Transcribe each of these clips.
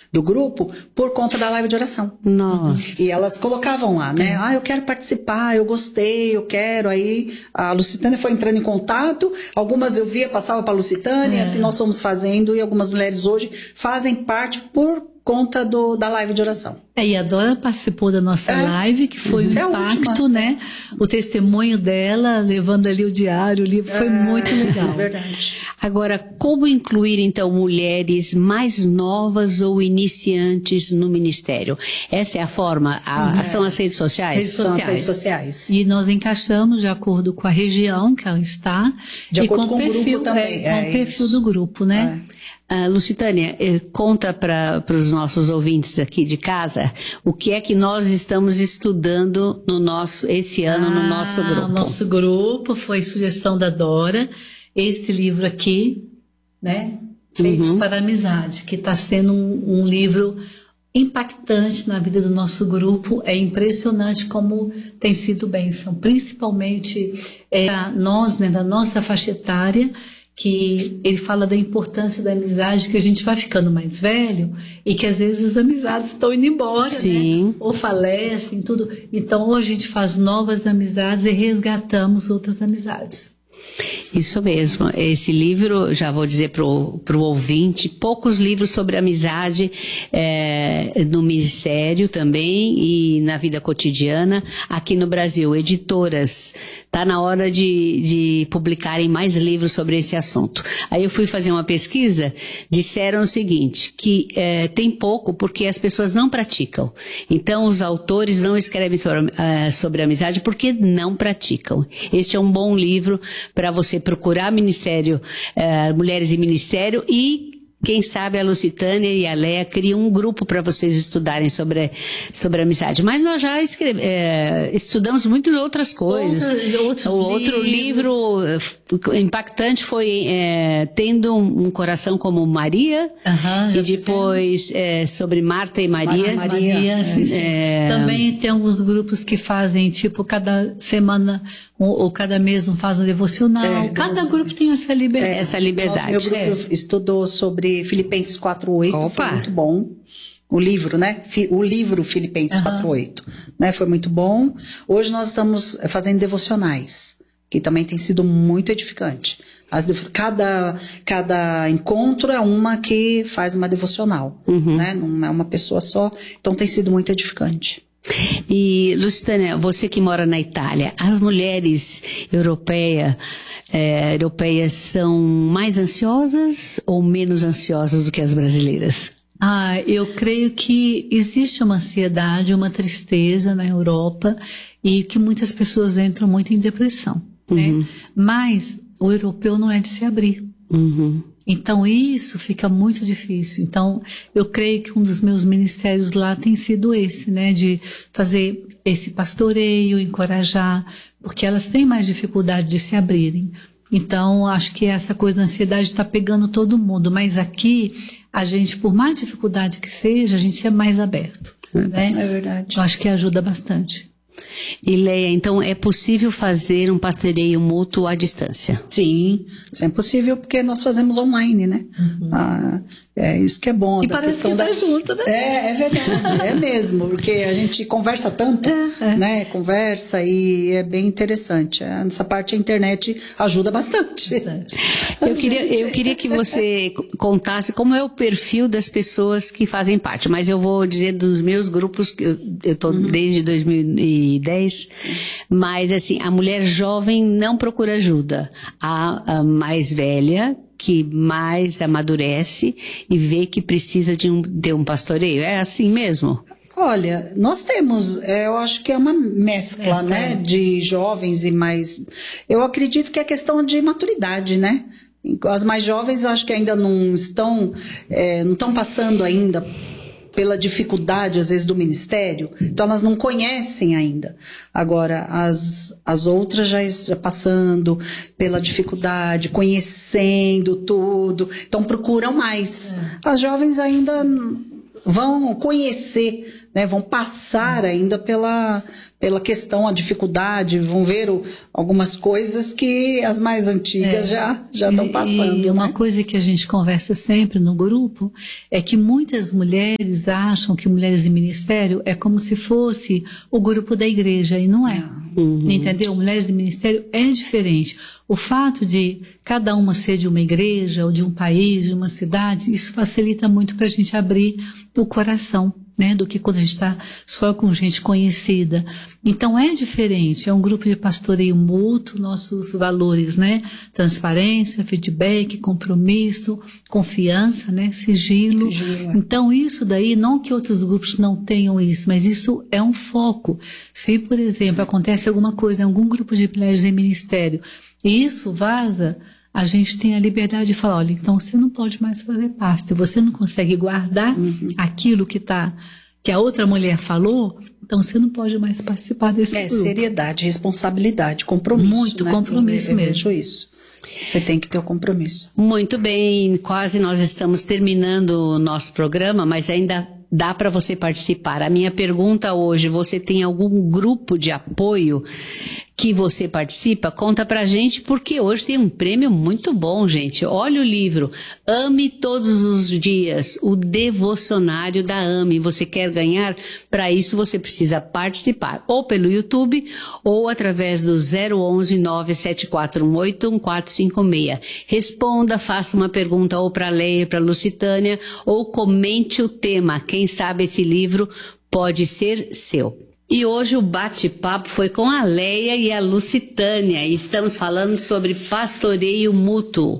do grupo por conta da live de oração. Nossa. E elas colocavam lá, né? Eu quero participar, eu gostei, eu quero. Aí a Lucitânia foi entrando em contato, algumas eu via, passava para a Lucitânia, assim nós fomos fazendo, e algumas mulheres hoje fazem parte por conta da live de oração. E a Dora participou da nossa live, que foi um impacto, né? O testemunho dela, levando ali o diário, o livro, foi muito legal. Verdade. Agora, como incluir, então, mulheres mais novas ou iniciantes no ministério? Essa é a forma? São as redes sociais? São as redes sociais. E nós encaixamos de acordo com a região que ela está. De acordo com o perfil também. Com o perfil do grupo, né? Lucitânia, conta para os nossos ouvintes aqui de casa o que é que nós estamos estudando esse ano no nosso grupo. O nosso grupo foi sugestão da Dora, este livro aqui, né? Feitos para a Amizade, que está sendo um livro impactante na vida do nosso grupo. É impressionante como tem sido bênção, principalmente nós, né, da nossa faixa etária, que ele fala da importância da amizade, que a gente vai ficando mais velho e que às vezes as amizades estão indo embora, né? Ou falecem, tudo. Então, hoje a gente faz novas amizades e resgatamos outras amizades. Isso mesmo, esse livro, já vou dizer para o ouvinte, poucos livros sobre amizade no ministério também e na vida cotidiana aqui no Brasil. Editoras, está na hora de publicarem mais livros sobre esse assunto. Aí eu fui fazer uma pesquisa, disseram o seguinte, que tem pouco porque as pessoas não praticam. Então os autores não escrevem sobre amizade porque não praticam. Este é um bom livro para você procurar ministério, mulheres em ministério, e quem sabe a Lucitânia e a Léa criam um grupo para vocês estudarem sobre amizade. Mas nós já estudamos muitas outras coisas. Outro livro impactante foi Tendo um Coração como Maria, e depois sobre Marta e Maria. Também tem alguns grupos que fazem, tipo, cada semana ou cada mês faz um devocional. Cada grupo tem essa liberdade. Meu grupo estudou sobre Filipenses 4:8, foi muito bom. O livro, né? O livro Filipenses 4:8, né? Foi muito bom. Hoje nós estamos fazendo devocionais, que também tem sido muito edificante. Cada encontro é uma que faz uma devocional, né? Não é uma pessoa só, então tem sido muito edificante. E, Lucitânia, você que mora na Itália, as mulheres europeias são mais ansiosas ou menos ansiosas do que as brasileiras? Eu creio que existe uma ansiedade, uma tristeza na Europa e que muitas pessoas entram muito em depressão, né? Mas o europeu não é de se abrir. Então isso fica muito difícil. Então eu creio que um dos meus ministérios lá tem sido esse, né, de fazer esse pastoreio, encorajar, porque elas têm mais dificuldade de se abrirem. Então acho que essa coisa da ansiedade está pegando todo mundo, mas aqui a gente, por mais dificuldade que seja, a gente é mais aberto, né? É verdade. Eu acho que ajuda bastante. E Léa, então é possível fazer um pastoreio mútuo à distância? Sim, isso é possível porque nós fazemos online, né? Isso que é bom. E parece que tá junto, né? É verdade, é mesmo, porque a gente conversa tanto, né? Conversa e é bem interessante. Nessa parte a internet ajuda bastante. Eu queria que você contasse como é o perfil das pessoas que fazem parte, mas eu vou dizer dos meus grupos, que eu estou desde 2010, mas assim, a mulher jovem não procura ajuda. A mais velha, que mais amadurece e vê que precisa de um pastoreio. É assim mesmo? Olha, nós temos, eu acho que é uma mescla, né, de jovens e mais... Eu acredito que é questão de maturidade, né? As mais jovens acho que ainda não estão passando ainda pela dificuldade, às vezes, do ministério, então elas não conhecem ainda. Agora, as outras já passando pela dificuldade, conhecendo tudo, então procuram mais. As jovens ainda vão conhecer, né, vão passar ainda pela questão, a dificuldade, vão ver algumas coisas que as mais antigas já estão passando. E uma né? coisa que a gente conversa sempre no grupo é que muitas mulheres acham que mulheres em ministério é como se fosse o grupo da igreja, e não é. Entendeu? Mulheres em ministério é diferente. O fato de cada uma ser de uma igreja, ou de um país, de uma cidade, isso facilita muito para a gente abrir o coração, né, do que quando a gente está só com gente conhecida. Então é diferente, é um grupo de pastoreio mútuo, nossos valores, né, transparência, feedback, compromisso, confiança, né, sigilo. Então isso daí, não que outros grupos não tenham isso, mas isso é um foco. Se, por exemplo, acontece alguma coisa em algum grupo de mulheres em ministério, e isso vaza, a gente tem a liberdade de falar, olha, então você não pode mais fazer parte, você não consegue guardar aquilo que a outra mulher falou, então você não pode mais participar desse grupo. Seriedade, responsabilidade, compromisso. Muito, né? Compromisso mesmo. Eu vejo isso. Você tem que ter o compromisso. Muito bem, quase nós estamos terminando o nosso programa, mas ainda dá para você participar. A minha pergunta hoje, você tem algum grupo de apoio que você participa? Conta pra gente, porque hoje tem um prêmio muito bom, gente. Olha o livro, Ame Todos os Dias, o devocionário da AME. Você quer ganhar? Para isso você precisa participar, ou pelo YouTube, ou através do 011 97418 1456. Responda, faça uma pergunta ou para a Leia, para a Lucitânia, ou comente o tema. Quem sabe esse livro pode ser seu. E hoje o bate-papo foi com a Leia e a Lucitânia. Estamos falando sobre pastoreio mútuo,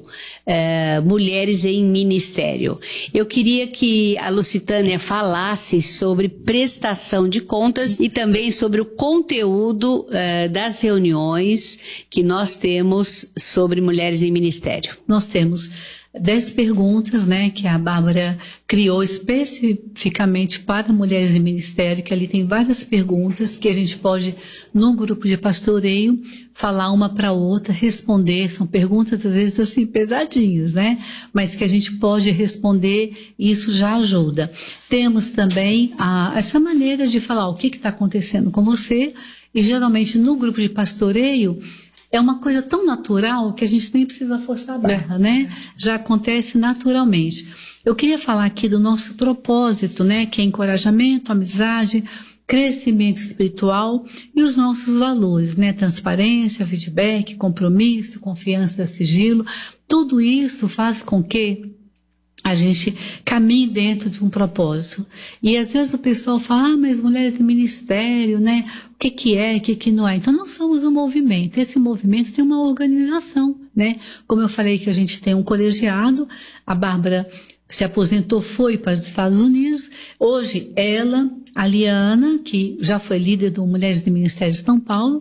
mulheres em ministério. Eu queria que a Lucitânia falasse sobre prestação de contas e também sobre o conteúdo das reuniões que nós temos sobre mulheres em ministério. Nós temos 10 perguntas, né, que a Bárbara criou especificamente para mulheres em ministério, que ali tem várias perguntas que a gente pode, num grupo de pastoreio, falar uma para outra, responder. São perguntas, às vezes, assim, pesadinhas, né, mas que a gente pode responder e isso já ajuda. Temos também essa maneira de falar o que está acontecendo com você, e geralmente no grupo de pastoreio, é uma coisa tão natural que a gente nem precisa forçar a barra, né? Já acontece naturalmente. Eu queria falar aqui do nosso propósito, né? Que é encorajamento, amizade, crescimento espiritual e os nossos valores, né? Transparência, feedback, compromisso, confiança, sigilo. Tudo isso faz com que a gente caminhe dentro de um propósito. E às vezes o pessoal fala, mas mulheres de ministério, né? O que é, o que não é? Então nós somos um movimento. Esse movimento tem uma organização, né? Como eu falei que a gente tem um colegiado, a Bárbara se aposentou, foi para os Estados Unidos. Hoje ela, a Liana, que já foi líder do Mulheres de Ministério de São Paulo,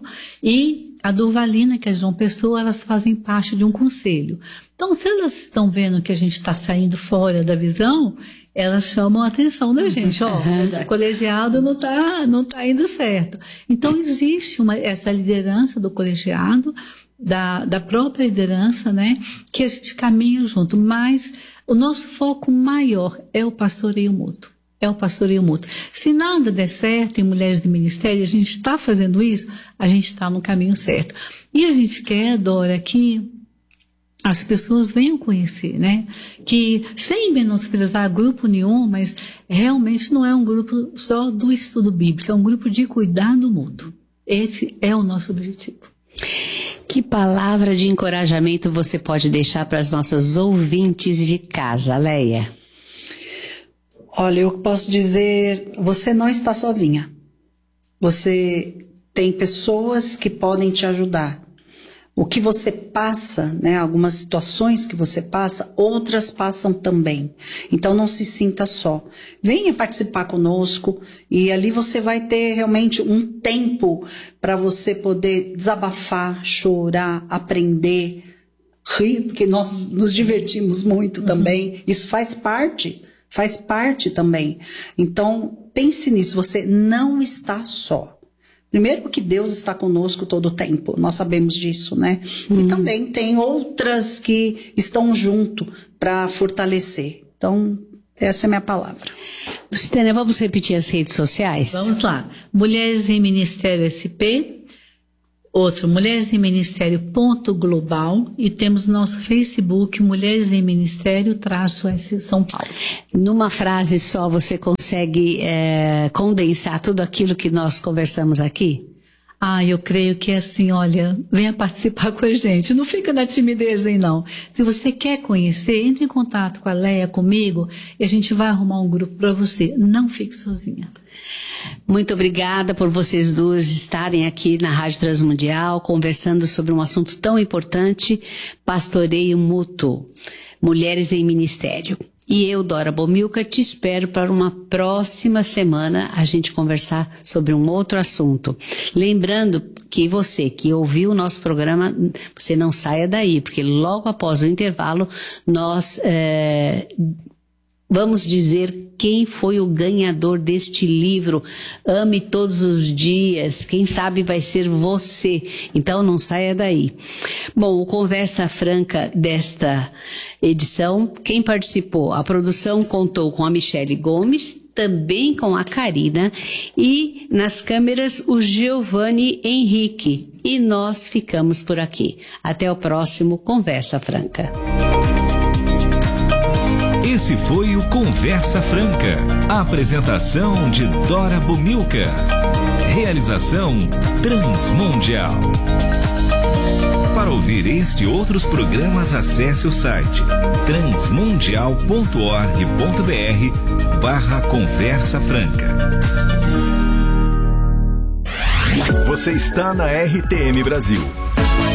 e a Durvalina, que é de João Pessoa, elas fazem parte de um conselho. Então, se elas estão vendo que a gente está saindo fora da visão, elas chamam a atenção da gente. Ó, o colegiado não tá indo certo. Então, existe essa liderança do colegiado, da própria liderança, né, que a gente caminha junto. Mas o nosso foco maior é o pastoreio mútuo. É o pastoreio mútuo. Se nada der certo em mulheres de ministério, a gente está fazendo isso, a gente está no caminho certo. E a gente quer, Dora, que as pessoas venham conhecer, né? Que, sem menosprezar grupo nenhum, mas realmente não é um grupo só do estudo bíblico, é um grupo de cuidado mútuo. Esse é o nosso objetivo. Que palavra de encorajamento você pode deixar para as nossas ouvintes de casa, Leia? Olha, eu posso dizer, você não está sozinha. Você tem pessoas que podem te ajudar. O que você passa, né, algumas situações que você passa, outras passam também. Então não se sinta só. Venha participar conosco e ali você vai ter realmente um tempo para você poder desabafar, chorar, aprender, rir, porque nós nos divertimos muito também. Isso faz parte também. Então pense nisso, você não está só. Primeiro porque Deus está conosco todo o tempo, nós sabemos disso, né? E também tem outras que estão junto para fortalecer. Então, essa é a minha palavra. Lucitânia, vamos repetir as redes sociais? Vamos lá. Mulheres em Ministério SP, outro, Mulheres em Ministério _global, e temos nosso Facebook, Mulheres em Ministério _S São Paulo. Numa frase só, você consegue condensar tudo aquilo que nós conversamos aqui? Eu creio que é assim, olha, venha participar com a gente, não fica na timidez aí não. Se você quer conhecer, entre em contato com a Leia, comigo, e a gente vai arrumar um grupo para você. Não fique sozinha. Muito obrigada por vocês duas estarem aqui na Rádio Transmundial, conversando sobre um assunto tão importante, pastoreio mútuo, mulheres em ministério. E eu, Dora Bomilca, te espero para uma próxima semana a gente conversar sobre um outro assunto. Lembrando que você que ouviu o nosso programa, você não saia daí, porque logo após o intervalo nós vamos dizer quem foi o ganhador deste livro, Ame Todos os Dias, quem sabe vai ser você, então não saia daí. Bom, o Conversa Franca desta edição, quem participou? A produção contou com a Michele Gomes, também com a Karina, e nas câmeras o Giovanni Henrique. E nós ficamos por aqui. Até o próximo Conversa Franca. Esse foi o Conversa Franca. A apresentação de Dora Bomilca. Realização Transmundial. Para ouvir este e outros programas, acesse o site transmundial.org.br/Conversa Franca. Você está na RTM Brasil.